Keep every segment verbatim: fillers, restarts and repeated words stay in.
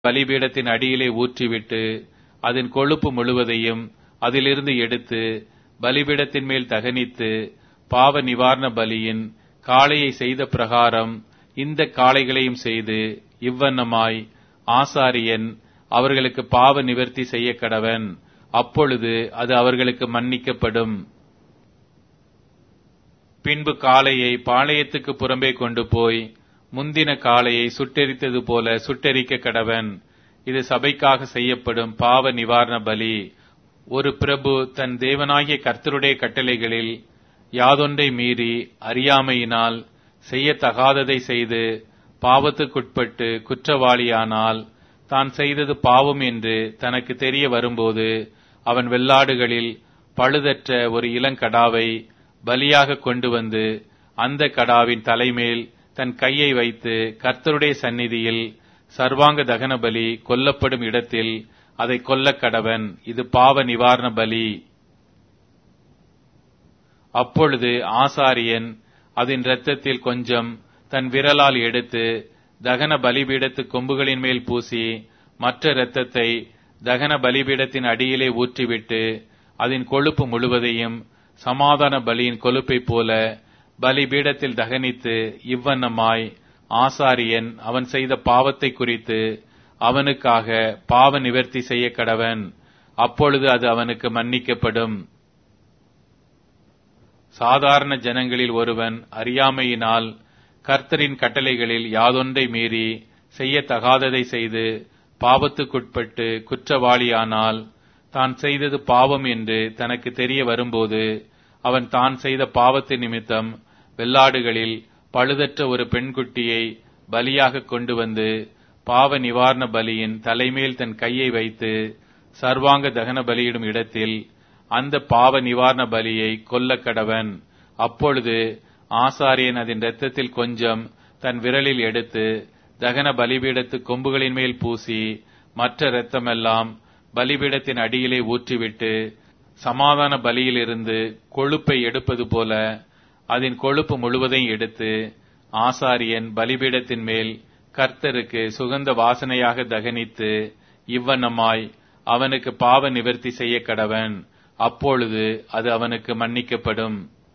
பலிபீடத்தின் அடியிலே ஊற்றிவிட்டு அதன் கொழுப்பு முழுவதையும் அதிலிருந்து எடுத்து பலிபீடத்தின் மேல் தகனித்து, பாவ நிவாரண பலியின் காளையை செய்த பிரகாரம் இந்த காளைகளையும் செய்து, இவ்வண்ணமாய் ஆசாரியன் அவர்களுக்கு பாவ நிவர்த்தி செய்ய கடவன். அப்பொழுது அது அவர்களுக்கு மன்னிக்கப்படும். பின்பு காளையை பாளையத்துக்கு புறம்பே கொண்டு போய் முந்தின காளையை சுட்டெரித்தது போல சுட்டெரிக்க கடவன். இது சபைக்காக செய்யப்படும் பாவ நிவாரண பலி. ஒரு பிரபு தன் தேவனாகிய கர்த்தருடைய கட்டளைகளில் யாதொன்றை மீறி அறியாமையினால் செய்யத்தகாததை செய்து பாவத்துக்குட்பட்டு குற்றவாளியானால், தான் செய்தது பாவம் என்று தனக்கு தெரிய வரும்போது அவன் வெள்ளாடுகளில் பழுதற்ற ஒரு இளங்கடாவை பலியாக கொண்டு வந்து அந்த கடாவின் தலைமேல் தன் கையை வைத்து கர்த்தருடைய சந்நிதியில் சர்வாங்க தகன பலி கொல்லப்படும் இடத்தில் அதை கொல்ல கடவன். இது பாவ நிவாரண பலி. அப்பொழுது ஆசாரியன் அதன் இரத்தத்தில் கொஞ்சம் தன் விரலால் எடுத்து தகன பலிபீடத்து கொம்புகளின் மேல் பூசி, மற்ற இரத்தத்தை தகன பலிபீடத்தின் அடியிலே ஊற்றிவிட்டு அதன் கொழுப்பு முழுவதையும் சமாதான பலியின் கொழுப்பைப் போல பலிபீடத்தில் தகனித்து, இவ்வண்ணமாய் ஆசாரியன் அவன் செய்த பாவத்தை குறித்து அவனுக்காக பாவ நிவர்த்தி செய்ய கடவன். அப்பொழுது அது அவனுக்கு மன்னிக்கப்படும். சாதாரண ஜனங்களில் ஒருவன் அறியாமையினால் கர்த்தரின் கட்டளைகளில் யாதொன்றை மீறி செய்யத்தகாததை செய்து பாவத்துக்குட்பட்டு குற்றவாளியானால், தான் செய்தது பாவம் என்று தனக்கு தெரிய வரும்போது அவன் தான் செய்த பாவத்தின் நிமித்தம் வெள்ளாடுகளில் பழுதற்ற ஒரு பெண்குட்டியை பலியாக கொண்டு வந்து பாவ நிவாரண பலியின் தலைமேல் தன் கையை வைத்து சர்வாங்க தகன பலியிடும் இடத்தில் அந்த பாவ நிவாரண பலியை கொல்ல கடவன். அப்பொழுது ஆசாரியன் அதன் இரத்தத்தில் கொஞ்சம் தன் விரலில் எடுத்து தகன பலிபீடத்து கொம்புகளின் மேல் பூசி, மற்ற இரத்தமெல்லாம் பலிபீடத்தின் அடியிலே ஊற்றிவிட்டு சமாதான பலியிலிருந்து கொழுப்பை எடுப்பது போல அதன் கொழுப்பு முழுவதையும் எடுத்து ஆசாரியன் பலிபீடத்தின் மேல் கர்த்தருக்கு சுகந்த வாசனையாக தகனித்து, இவ்வண்ணமாய் அவனுக்கு பாவ நிவர்த்தி செய்ய கடவன். அப்பொழுது அது அவனுக்கு மன்னிக்கப்படும்.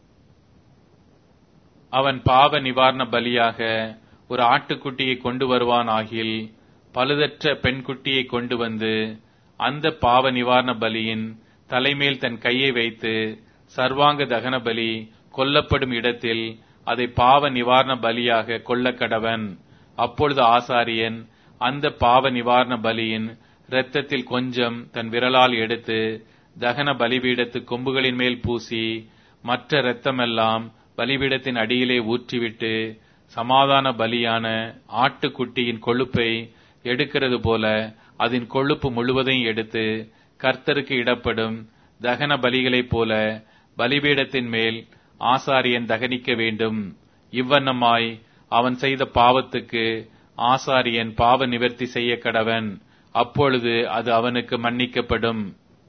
அவன் பாவ நிவாரண பலியாக ஒரு ஆட்டுக்குட்டியை கொண்டு வருவான் ஆகில், பழுதற்ற பெண்குட்டியை கொண்டு வந்து அந்த பாவ நிவாரண பலியின் தலைமேல் தன் கையை வைத்து சர்வாங்க தகன பலி கொல்லப்படும் இடத்தில் அதை பாவ நிவாரண பலியாக கொல்ல கடவன். அப்பொழுது ஆசாரியன் அந்த பாவ நிவாரண பலியின் இரத்தத்தில் கொஞ்சம் தன் விரலால் எடுத்து தகன பலிபீடத்து கொம்புகளின் மேல் பூசி, மற்ற இரத்தமெல்லாம் பலிபீடத்தின் அடியிலே ஊற்றிவிட்டு சமாதான பலியான ஆட்டுக்குட்டியின் கொழுப்பை எடுக்கிறது போல அதன் கொழுப்பு முழுவதையும் எடுத்து கர்த்தருக்கு இடப்படும் தகன பலிகளைப் போல பலிபீடத்தின் மேல் ஆசாரியன் தகனிக்க வேண்டும். இவ்வண்ணமாய் அவன் செய்த பாவத்துக்கு ஆசாரியன் பாவ நிவர்த்தி செய்ய கடவன். அப்பொழுது அது அவனுக்கு மன்னிக்கப்படும்.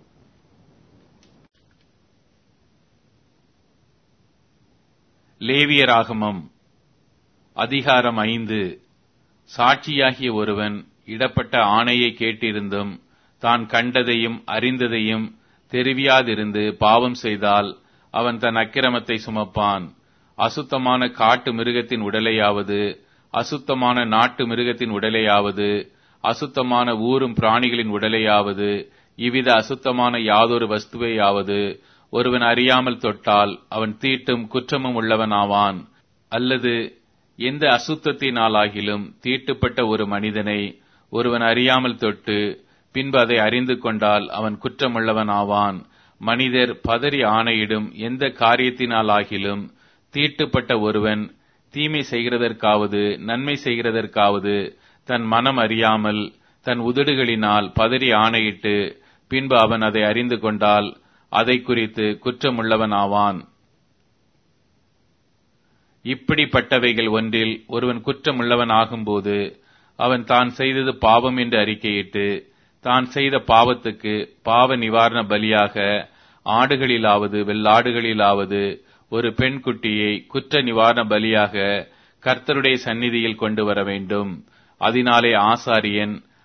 லேவியராகமம் அதிகாரம் ஐந்து. சாட்சியாகிய ஒருவன் இடப்பட்ட ஆணையை கேட்டிருந்தும் தான் கண்டதையும் அறிந்ததையும் தெரிவியாதிருந்து பாவம் செய்தால் அவன் தன் அக்கிரமத்தை சுமப்பான். அசுத்தமான காட்டு மிருகத்தின் உடலையாவது அசுத்தமான நாட்டு மிருகத்தின் உடலையாவது அசுத்தமான ஊரும் பிராணிகளின் உடலையாவது இவ்வித அசுத்தமான யாதொரு வஸ்துவையாவது ஒருவன் அறியாமல் தொட்டால் அவன் தீட்டும் குற்றமும் உள்ளவன் ஆவான். அல்லது எந்த அசுத்தத்தினாலாகிலும் தீட்டுப்பட்ட ஒரு மனிதனை ஒருவன் அறியாமல் தொட்டு பின்பு அதை அறிந்து கொண்டால் அவன் குற்றமுள்ளவன் ஆவான். மனிதர் பதறி ஆணையிடும் எந்த காரியத்தினாலாகிலும் தீட்டுப்பட்ட ஒருவன் தீமை செய்கிறதற்காவது நன்மை செய்கிறதற்காவது தன் மனம் அறியாமல் தன் உதடுகளினால் பதறி ஆணையிட்டு பின்பு அவன் அதை அறிந்து கொண்டால் அதை குறித்து குற்றமுள்ளவன் ஆவான். இப்படிப்பட்டவைகள் ஒன்றில் ஒருவன் குற்றமுள்ளவன் ஆகும்போது அவன் தான் செய்தது பாவம் என்று அறிக்கையிட்டு தான் செய்த பாவத்துக்கு பாவ நிவாரண பலியாக ஆடுகளிலாவது வெள்ளாடுகளிலாவது ஒரு பெண் குட்டியை குற்ற நிவாரண பலியாக கர்த்தருடைய சந்நிதியில் கொண்டு வர வேண்டும். அதனாலே ஆசாரியன்